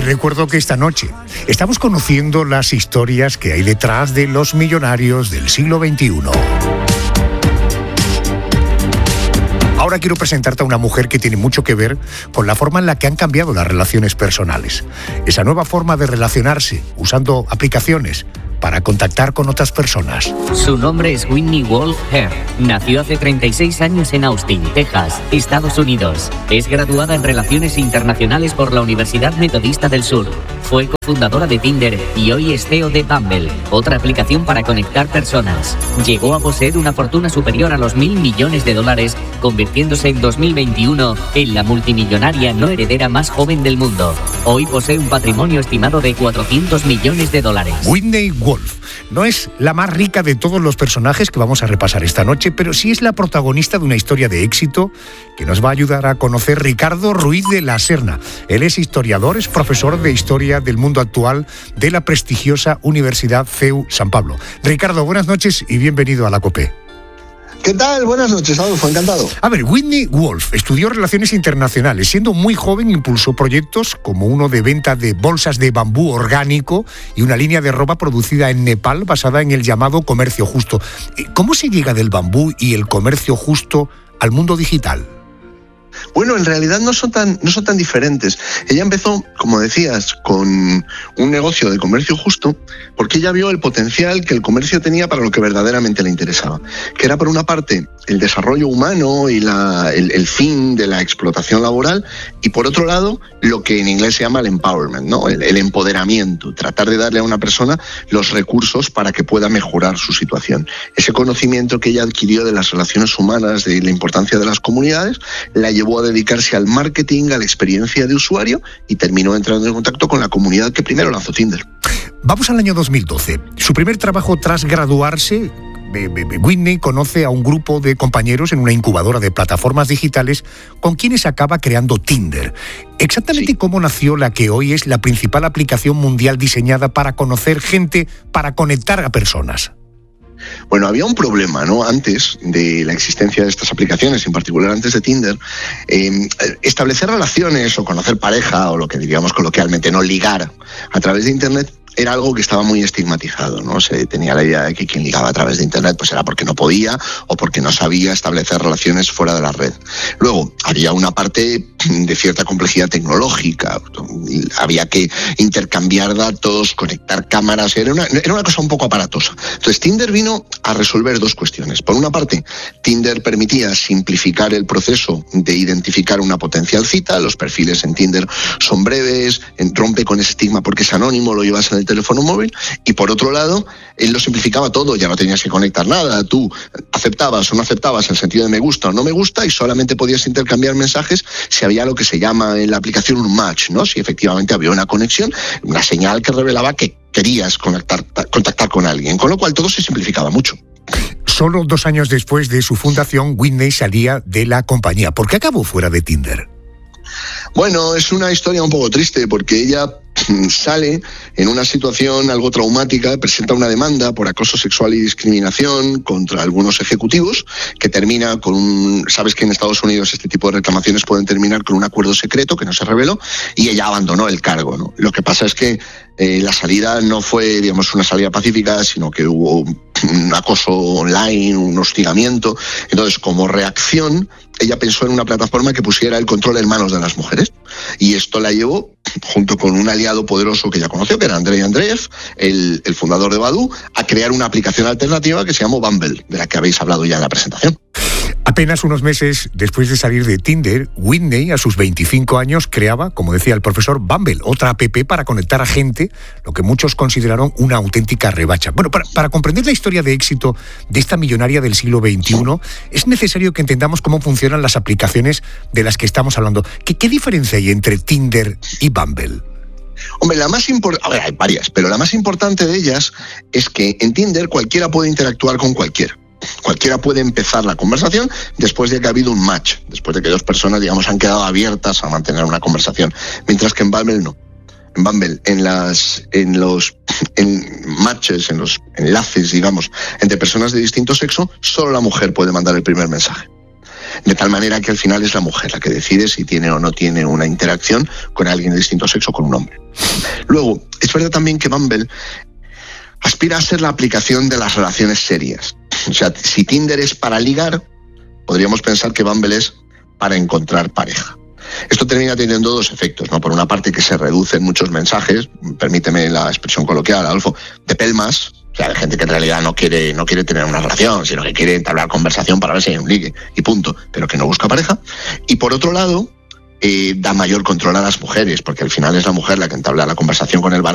recuerdo que esta noche estamos conociendo las historias que hay detrás de los millonarios del siglo XXI. Ahora quiero presentarte a una mujer que tiene mucho que ver con la forma en la que han cambiado las relaciones personales. Esa nueva forma de relacionarse usando aplicaciones para contactar con otras personas. Su nombre es Whitney Wolfe Herd. Nació hace 36 años en Austin, Texas, Estados Unidos. Es graduada en Relaciones Internacionales por la Universidad Metodista del Sur. Fue cofundadora de Tinder y hoy es CEO de Bumble, otra aplicación para conectar personas. Llegó a poseer una fortuna superior a los $1.000 millones, convirtiéndose en 2021 en la multimillonaria no heredera más joven del mundo. Hoy posee un patrimonio estimado de $400 millones. Whitney Wolfe no es la más rica de todos los personajes que vamos a repasar esta noche, pero sí es la protagonista de una historia de éxito que nos va a ayudar a conocer Ricardo Ruiz de la Serna. Él es historiador, es profesor de Historia del Mundo Actual de la prestigiosa Universidad CEU San Pablo. Ricardo, buenas noches y bienvenido a la COPE. ¿Qué tal? Buenas noches, Adolfo, encantado. A ver, Whitney Wolfe estudió Relaciones Internacionales. Siendo muy joven impulsó proyectos como uno de venta de bolsas de bambú orgánico y una línea de ropa producida en Nepal basada en el llamado comercio justo. ¿Cómo se llega del bambú y el comercio justo al mundo digital? Bueno, en realidad no son tan diferentes. Ella empezó, como decías, con un negocio de comercio justo porque ella vio el potencial que el comercio tenía para lo que verdaderamente le interesaba, que era, por una parte, el desarrollo humano y el fin de la explotación laboral, y por otro lado, lo que en inglés se llama el empowerment, ¿no? El empoderamiento, tratar de darle a una persona los recursos para que pueda mejorar su situación. Ese conocimiento que ella adquirió de las relaciones humanas, de la importancia de las comunidades, la llevó a dedicarse al marketing, a la experiencia de usuario, y terminó entrando en contacto con la comunidad que primero lanzó Tinder. Vamos al año 2012. Su primer trabajo tras graduarse, Whitney conoce a un grupo de compañeros en una incubadora de plataformas digitales con quienes acaba creando Tinder. Exactamente cómo nació la que hoy es la principal aplicación mundial diseñada para conocer gente, para conectar a personas. Bueno, había un problema, ¿no? Antes de la existencia de estas aplicaciones, en particular antes de Tinder, establecer relaciones o conocer pareja, o lo que diríamos coloquialmente, no ligar a través de Internet, era algo que estaba muy estigmatizado, ¿no? Se tenía la idea de que quien ligaba a través de Internet pues era porque no podía o porque no sabía establecer relaciones fuera de la red. Luego, había una parte de cierta complejidad tecnológica, había que intercambiar datos, conectar cámaras, era una cosa un poco aparatosa. Entonces, Tinder vino a resolver dos cuestiones. Por una parte, Tinder permitía simplificar el proceso de identificar una potencial cita, los perfiles en Tinder son breves, rompe con ese estigma porque es anónimo, lo llevas en el teléfono móvil, y por otro lado, él lo simplificaba todo, ya no tenías que conectar nada, tú aceptabas o no aceptabas el sentido de me gusta o no me gusta, y solamente podías intercambiar mensajes si había lo que se llama en la aplicación un match, ¿no? Si efectivamente había una conexión, una señal que revelaba que querías contactar con alguien, con lo cual todo se simplificaba mucho. Solo 2 años después de su fundación, Whitney salía de la compañía. ¿Por qué acabó fuera de Tinder? Bueno, es una historia un poco triste porque ella sale en una situación algo traumática, presenta una demanda por acoso sexual y discriminación contra algunos ejecutivos, que termina con sabes que en Estados Unidos este tipo de reclamaciones pueden terminar con un acuerdo secreto que no se reveló, y ella abandonó el cargo, ¿no? Lo que pasa es que la salida no fue, digamos, una salida pacífica, sino que hubo un acoso online, un hostigamiento. Entonces, como reacción, ella pensó en una plataforma que pusiera el control en manos de las mujeres, y esto la llevó, junto con un aliado poderoso que ya conoció, que era Andrei Andreev, el fundador de Badoo, a crear una aplicación alternativa que se llamó Bumble, de la que habéis hablado ya en la presentación. Apenas unos meses después de salir de Tinder, Whitney, a sus 25 años, creaba, como decía el profesor, Bumble, otra app para conectar a gente, lo que muchos consideraron una auténtica rebacha. Bueno, para comprender la historia de éxito de esta millonaria del siglo XXI, es necesario que entendamos cómo funcionan las aplicaciones de las que estamos hablando. ¿Qué diferencia hay entre Tinder y Bumble? Hombre, hay varias, pero la más importante de ellas es que en Tinder cualquiera puede interactuar con cualquiera. Cualquiera puede empezar la conversación después de que ha habido un match, después de que dos personas, digamos, han quedado abiertas a mantener una conversación, mientras que en Bumble no. En Bumble, en los matches, en los enlaces, digamos, entre personas de distinto sexo, solo la mujer puede mandar el primer mensaje. De tal manera que al final es la mujer la que decide si tiene o no tiene una interacción con alguien de distinto sexo, con un hombre. Luego, es verdad también que Bumble aspira a ser la aplicación de las relaciones serias. O sea, si Tinder es para ligar, podríamos pensar que Bumble es para encontrar pareja. Esto termina teniendo dos efectos, ¿no? Por una parte, que se reducen muchos mensajes, permíteme la expresión coloquial, Adolfo, de pelmas, o sea, de gente que en realidad no quiere tener una relación, sino que quiere entablar conversación para ver si hay un ligue, y punto, pero que no busca pareja. Y por otro lado, da mayor control a las mujeres, porque al final es la mujer la que entabla la conversación con el varón